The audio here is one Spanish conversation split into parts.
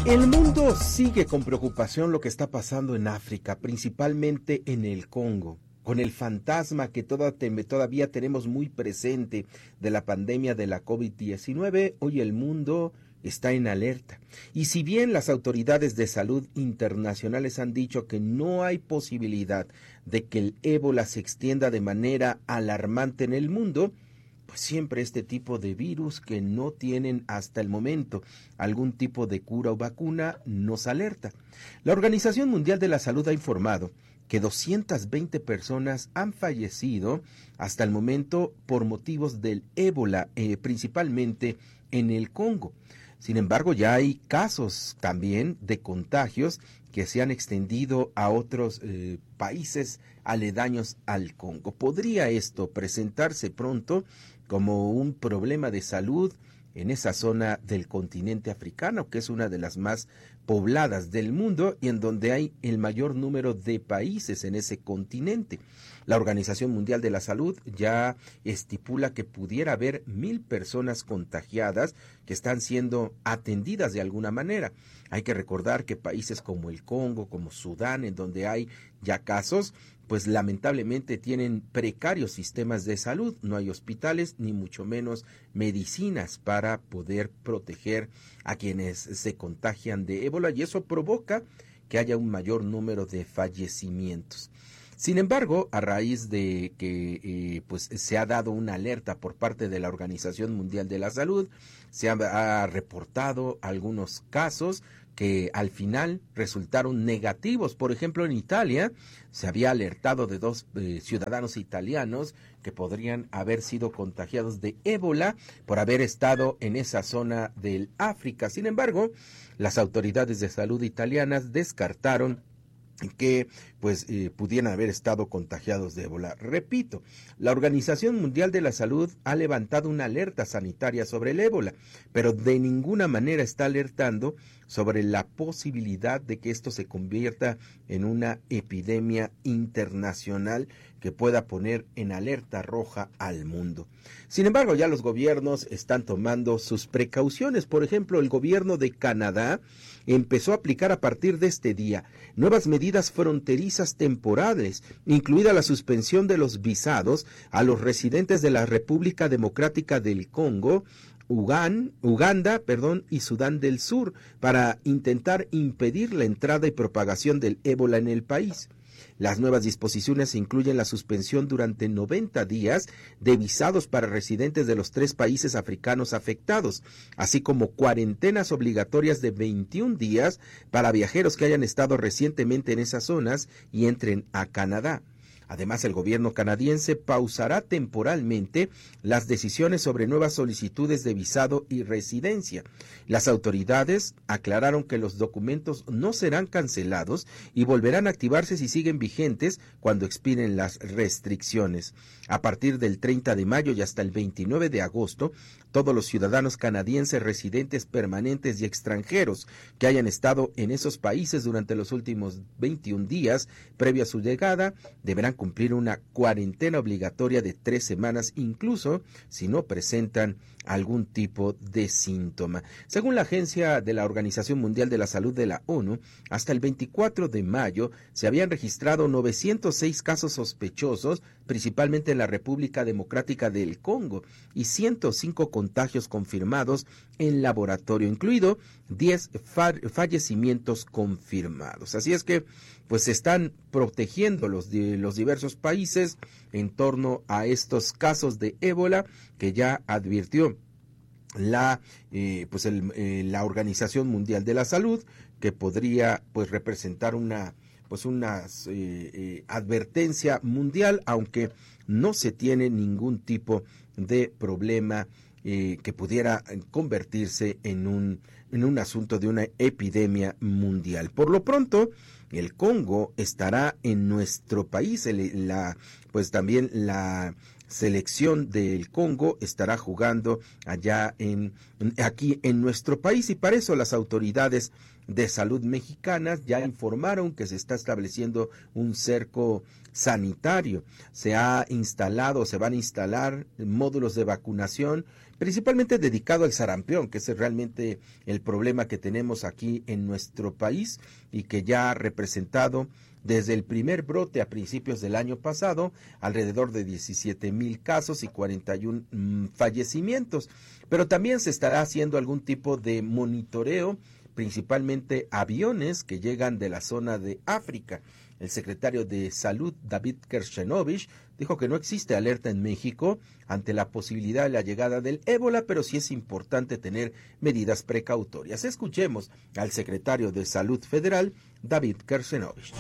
El mundo sigue con preocupación lo que está pasando en África, principalmente en el Congo, con el fantasma que todavía tenemos muy presente de la pandemia de la COVID-19. Hoy el mundo está en alerta. Y si bien las autoridades de salud internacionales han dicho que no hay posibilidad de que el ébola se extienda de manera alarmante en el mundo, pues siempre este tipo de virus que no tienen hasta el momento algún tipo de cura o vacuna nos alerta. La Organización Mundial de la Salud ha informado que 220 personas han fallecido hasta el momento por motivos del ébola, principalmente en el Congo. Sin embargo, ya hay casos también de contagios que se han extendido a otros países aledaños al Congo. ¿Podría esto presentarse pronto como un problema de salud en esa zona del continente africano, que es una de las más pobladas del mundo y en donde hay el mayor número de países en ese continente? La Organización Mundial de la Salud ya estipula que pudiera haber 1,000 personas contagiadas que están siendo atendidas de alguna manera. Hay que recordar que países como el Congo, como Sudán, en donde hay ya casos, pues lamentablemente tienen precarios sistemas de salud, no hay hospitales ni mucho menos medicinas para poder proteger a quienes se contagian de ébola, y eso provoca que haya un mayor número de fallecimientos. Sin embargo, a raíz de que pues se ha dado una alerta por parte de la Organización Mundial de la Salud, se ha reportado algunos casos que al final resultaron negativos. Por ejemplo, en Italia se había alertado de 2 ciudadanos italianos que podrían haber sido contagiados de ébola por haber estado en esa zona del África. Sin embargo, las autoridades de salud italianas descartaron que pudieran haber estado contagiados de ébola. Repito, la Organización Mundial de la Salud ha levantado una alerta sanitaria sobre el ébola, pero de ninguna manera está alertando sobre la posibilidad de que esto se convierta en una epidemia internacional que pueda poner en alerta roja al mundo. Sin embargo, ya los gobiernos están tomando sus precauciones. Por ejemplo, el gobierno de Canadá empezó a aplicar a partir de este día nuevas medidas fronterizas temporales, incluida la suspensión de los visados a los residentes de la República Democrática del Congo, Uganda, y Sudán del Sur, para intentar impedir la entrada y propagación del ébola en el país. Las nuevas disposiciones incluyen la suspensión durante 90 días de visados para residentes de los 3 países africanos afectados, así como cuarentenas obligatorias de 21 días para viajeros que hayan estado recientemente en esas zonas y entren a Canadá. Además, el gobierno canadiense pausará temporalmente las decisiones sobre nuevas solicitudes de visado y residencia. Las autoridades aclararon que los documentos no serán cancelados y volverán a activarse si siguen vigentes cuando expiren las restricciones. A partir del 30 de mayo y hasta el 29 de agosto, todos los ciudadanos canadienses residentes permanentes y extranjeros que hayan estado en esos países durante los últimos 21 días previo a su llegada deberán cumplir una cuarentena obligatoria de 3 semanas, incluso si no presentan algún tipo de síntoma. Según la Agencia de la Organización Mundial de la Salud de la ONU, hasta el 24 de mayo se habían registrado 906 casos sospechosos, principalmente en la República Democrática del Congo, y 105 contagios confirmados en laboratorio, incluido 10 fallecimientos confirmados. Así es que pues se están protegiendo los diversos países en torno a estos casos de ébola que ya advirtió la Organización Mundial de la Salud, que podría representar una advertencia mundial, aunque no se tiene ningún tipo de problema que pudiera convertirse en un asunto de una epidemia mundial. Por lo pronto, el Congo estará en nuestro país, también la selección del Congo estará jugando aquí en nuestro país, y para eso las autoridades de salud mexicanas ya informaron que se está estableciendo un cerco sanitario. Se van a instalar módulos de vacunación principalmente dedicado al sarampión, que es realmente el problema que tenemos aquí en nuestro país y que ya ha representado desde el primer brote a principios del año pasado alrededor de 17,000 casos y 41 fallecimientos. Pero también se estará haciendo algún tipo de monitoreo, principalmente aviones que llegan de la zona de África. El secretario de Salud, David Kershenovich, dijo que no existe alerta en México ante la posibilidad de la llegada del ébola, pero sí es importante tener medidas precautorias. Escuchemos al secretario de Salud Federal, David Kershenovich.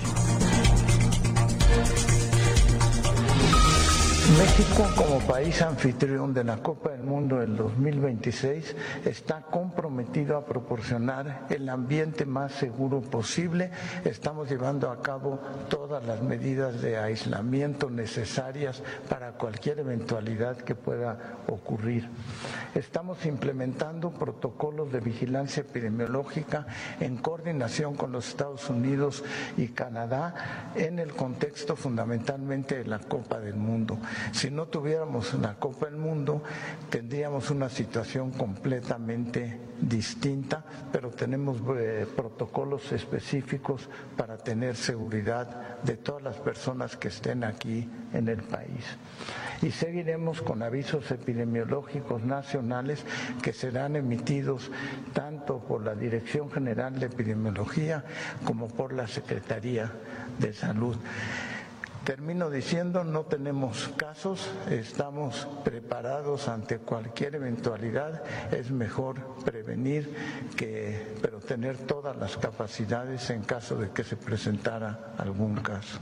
México, como país anfitrión de la Copa del Mundo del 2026, está comprometido a proporcionar el ambiente más seguro posible. Estamos llevando a cabo todas las medidas de aislamiento necesarias para cualquier eventualidad que pueda ocurrir. Estamos implementando protocolos de vigilancia epidemiológica en coordinación con los Estados Unidos y Canadá en el contexto fundamentalmente de la Copa del Mundo. Si no tuviéramos la Copa del Mundo, tendríamos una situación completamente distinta, pero tenemos protocolos específicos para tener seguridad de todas las personas que estén aquí en el país. Y seguiremos con avisos epidemiológicos nacionales que serán emitidos tanto por la Dirección General de Epidemiología como por la Secretaría de Salud. Termino diciendo, no tenemos casos, estamos preparados ante cualquier eventualidad, es mejor prevenir pero tener todas las capacidades en caso de que se presentara algún caso.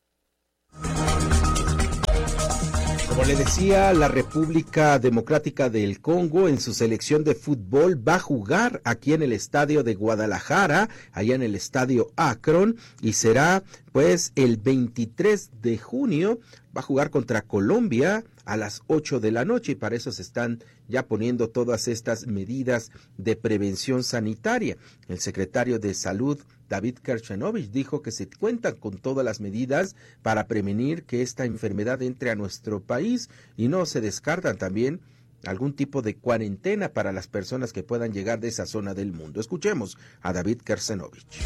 Como le decía, la República Democrática del Congo en su selección de fútbol va a jugar aquí en el estadio de Guadalajara, allá en el estadio Akron, y será pues el 23 de junio, va a jugar contra Colombia a las 8 de la noche y para eso se están ya poniendo todas estas medidas de prevención sanitaria. El secretario de Salud, David Kershenovich, dijo que se cuentan con todas las medidas para prevenir que esta enfermedad entre a nuestro país y no se descartan también algún tipo de cuarentena para las personas que puedan llegar de esa zona del mundo. Escuchemos a David Kershenovich.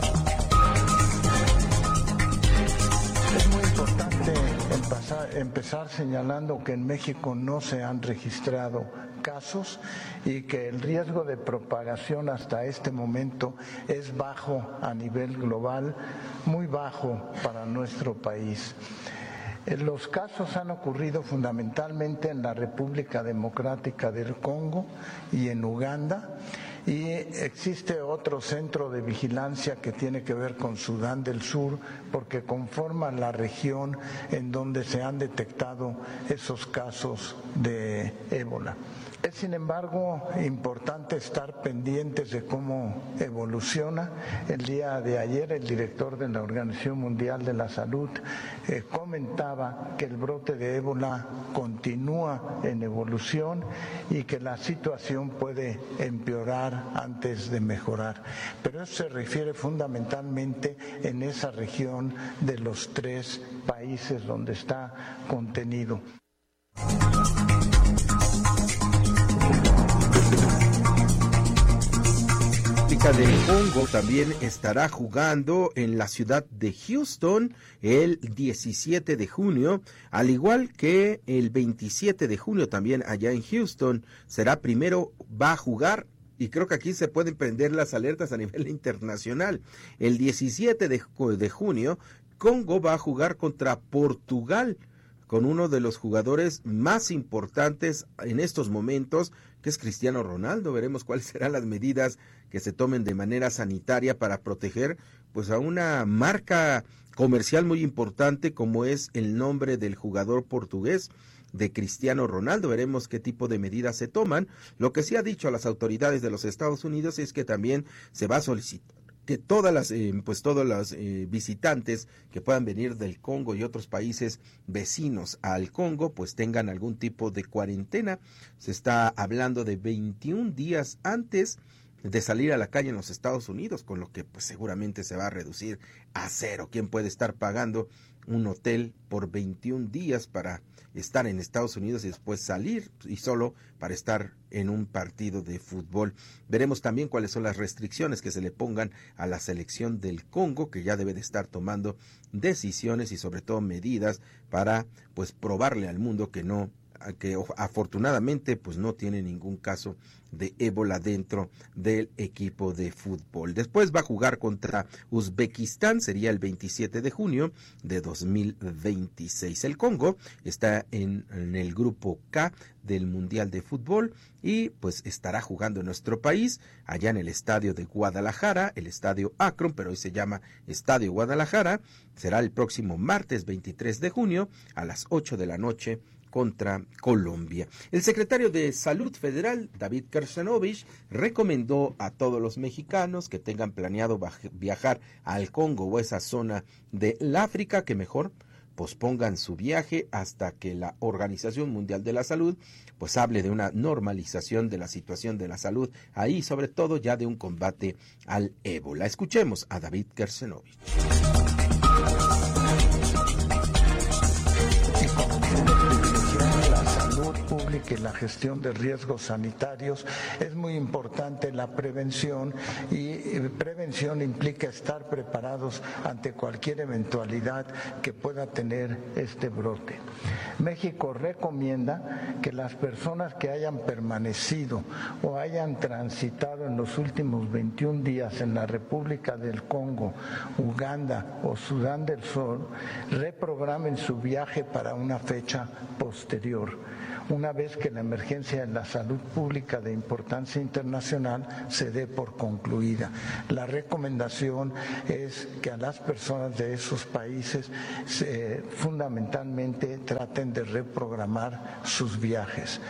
Es muy importante empezar señalando que en México no se han registrado casos y que el riesgo de propagación hasta este momento es bajo a nivel global, muy bajo para nuestro país. Los casos han ocurrido fundamentalmente en la República Democrática del Congo y en Uganda, y existe otro centro de vigilancia que tiene que ver con Sudán del Sur, porque conforman la región en donde se han detectado esos casos de ébola. Es, sin embargo, importante estar pendientes de cómo evoluciona. El día de ayer, el director de la Organización Mundial de la Salud comentaba que el brote de ébola continúa en evolución y que la situación puede empeorar antes de mejorar. Pero eso se refiere fundamentalmente en esa región de los 3 países donde está contenido. Del Congo también estará jugando en la ciudad de Houston el 17 de junio, al igual que el 27 de junio también allá en Houston. Va a jugar, y creo que aquí se pueden prender las alertas a nivel internacional. El 17 de junio, Congo va a jugar contra Portugal, con uno de los jugadores más importantes en estos momentos, que es Cristiano Ronaldo. Veremos cuáles serán las medidas que se tomen de manera sanitaria para proteger pues a una marca comercial muy importante como es el nombre del jugador portugués, de Cristiano Ronaldo. Veremos qué tipo de medidas se toman. Lo que sí ha dicho a las autoridades de los Estados Unidos es que también se va a solicitar que todos los visitantes que puedan venir del Congo y otros países vecinos al Congo, pues tengan algún tipo de cuarentena. Se está hablando de 21 días antes de salir a la calle en los Estados Unidos, con lo que pues seguramente se va a reducir a 0. ¿Quién puede estar pagando un hotel por 21 días para estar en Estados Unidos y después salir, y solo para estar en un partido de fútbol. Veremos también cuáles son las restricciones que se le pongan a la selección del Congo, que ya debe de estar tomando decisiones y sobre todo medidas para pues probarle al mundo que afortunadamente pues no tiene ningún caso de ébola dentro del equipo de fútbol. Después va a jugar contra Uzbekistán, sería el 27 de junio de 2026. El Congo está en el grupo K del Mundial de Fútbol y pues estará jugando en nuestro país, allá en el estadio de Guadalajara, el estadio Akron, pero hoy se llama Estadio Guadalajara. Será el próximo martes 23 de junio a las 8 de la noche contra Colombia. El secretario de Salud Federal, David Kersenovich, recomendó a todos los mexicanos que tengan planeado viajar al Congo o esa zona del África que mejor pospongan su viaje hasta que la Organización Mundial de la Salud pues hable de una normalización de la situación de la salud ahí, sobre todo ya de un combate al ébola. Escuchemos a David Kersenovich. Pública y la gestión de riesgos sanitarios, es muy importante la prevención, y prevención implica estar preparados ante cualquier eventualidad que pueda tener este brote. México recomienda que las personas que hayan permanecido o hayan transitado en los últimos 21 días en la República del Congo, Uganda o Sudán del Sur reprogramen su viaje para una fecha posterior, una vez que la emergencia en la salud pública de importancia internacional se dé por concluida. La recomendación es que a las personas de esos países fundamentalmente traten de reprogramar sus viajes.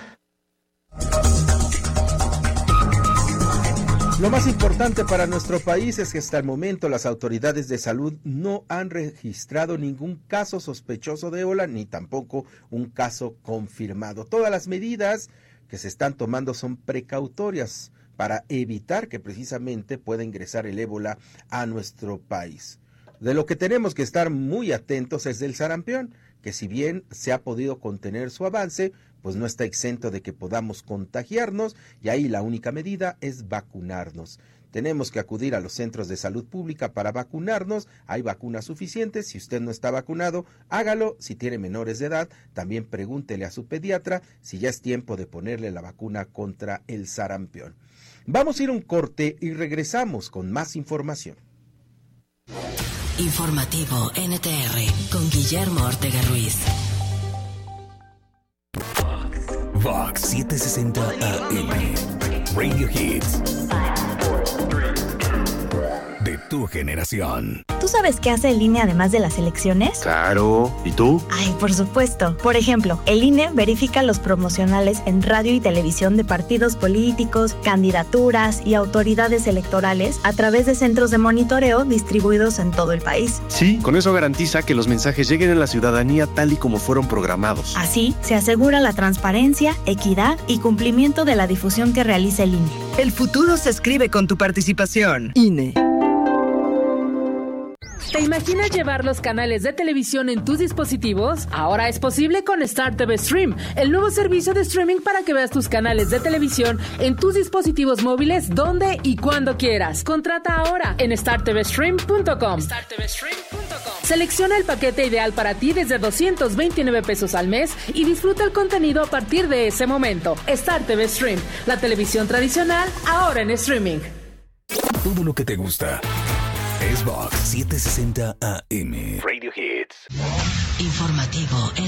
Lo más importante para nuestro país es que hasta el momento las autoridades de salud no han registrado ningún caso sospechoso de ébola ni tampoco un caso confirmado. Todas las medidas que se están tomando son precautorias para evitar que precisamente pueda ingresar el ébola a nuestro país. De lo que tenemos que estar muy atentos es del sarampión, que si bien se ha podido contener su avance, pues no está exento de que podamos contagiarnos, y ahí la única medida es vacunarnos. Tenemos que acudir a los centros de salud pública para vacunarnos, hay vacunas suficientes. Si usted no está vacunado, hágalo. Si tiene menores de edad, también pregúntele a su pediatra si ya es tiempo de ponerle la vacuna contra el sarampión. Vamos a ir a un corte y regresamos con más información. Informativo NTR con Guillermo Ortega Ruiz. Vox 760 AM. Radio Hits. De tu generación. ¿Tú sabes qué hace el INE además de las elecciones? Claro. ¿Y tú? Ay, por supuesto. Por ejemplo, el INE verifica los promocionales en radio y televisión de partidos políticos, candidaturas y autoridades electorales a través de centros de monitoreo distribuidos en todo el país. Sí, con eso garantiza que los mensajes lleguen a la ciudadanía tal y como fueron programados. Así, se asegura la transparencia, equidad y cumplimiento de la difusión que realiza el INE. El futuro se escribe con tu participación. INE. ¿Te imaginas llevar los canales de televisión en tus dispositivos? Ahora es posible con Star TV Stream, el nuevo servicio de streaming para que veas tus canales de televisión en tus dispositivos móviles donde y cuando quieras. Contrata ahora en startvstream.com. Selecciona el paquete ideal para ti desde 229 pesos al mes y disfruta el contenido a partir de ese momento. Star TV Stream, la televisión tradicional ahora en streaming. Todo lo que te gusta es Vox 760 AM. Radio Hits. Informativo